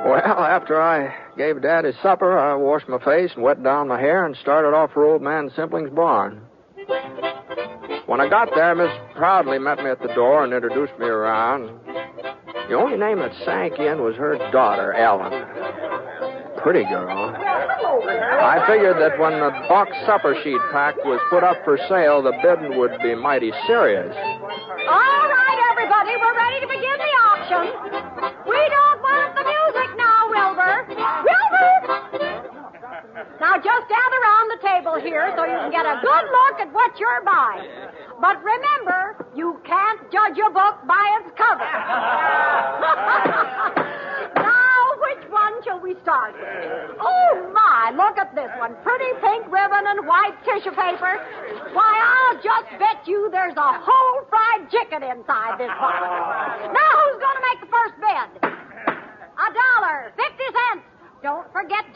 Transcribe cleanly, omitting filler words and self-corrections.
Well, after I gave Dad his supper, I washed my face and wet down my hair and started off for Old Man Simpling's barn. When I got there, Miss Proudly met me at the door and introduced me around. The only name that sank in was her daughter, Ellen. Pretty girl. I figured that when the box supper sheet pack was put up for sale, the bidding would be mighty serious. All right, everybody, we're ready to begin the auction. We don't want the music now, Wilbur. Wilbur! Now, just gather around the table here so you can get a good look at what you're buying. But remember, you can't judge a book by its cover. Now, which one shall we start with? Oh, my, look at this one. Pretty pink ribbon and white tissue paper. Why, I'll just bet you there's a whole fried chicken inside this box. Now, who's going to make the first bid? $1.50. Don't forget